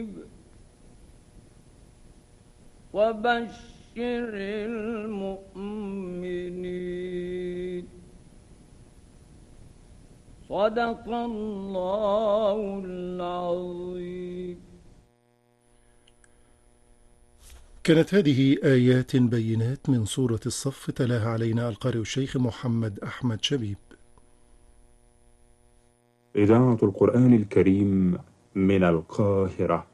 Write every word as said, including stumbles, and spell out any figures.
وبشر المؤمنين. صدق الله العظيم. كانت هذه آيات بينات من سورة الصف، تلاها علينا القارئ الشيخ محمد أحمد شبيب. إذاعة القرآن الكريم من القاهرة.